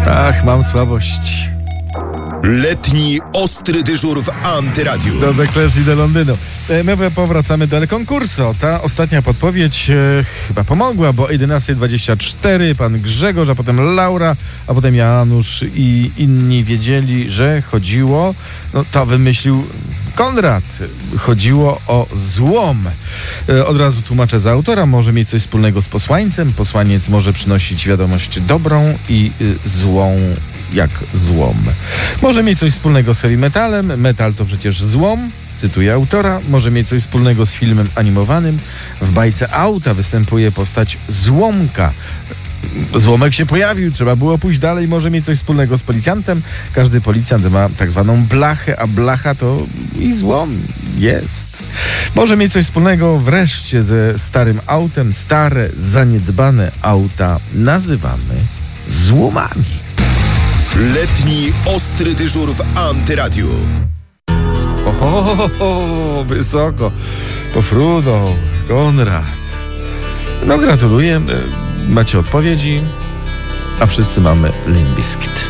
Ach, mam słabość. Letni ostry dyżur w Antyradiu. Do The Clash i do Londynu. My powracamy do konkursu. Ta ostatnia podpowiedź chyba pomogła, bo o 11:24 pan Grzegorz, a potem Laura, a potem Janusz i inni wiedzieli, że chodziło, no to wymyślił Konrad. Chodziło o złom. Od razu tłumaczę za autora. Może mieć coś wspólnego z posłańcem. Posłaniec może przynosić wiadomość dobrą i złą jak złom. Może mieć coś wspólnego z heavy metalem. Metal to przecież złom. Cytuję autora. Może mieć coś wspólnego z filmem animowanym. W bajce Auta występuje postać Złomka. Złomek się pojawił, trzeba było pójść dalej. Może mieć coś wspólnego z policjantem. Każdy policjant ma tak zwaną blachę, a blacha to i złom jest. Może mieć coś wspólnego wreszcie ze starym autem. Stare, zaniedbane auta nazywamy złomami. Letni ostry dyżur w Antyradiu. Oho, wysoko. Pofrunął Konrad. No gratuluję. Macie odpowiedzi, a wszyscy mamy Limp Bizkit.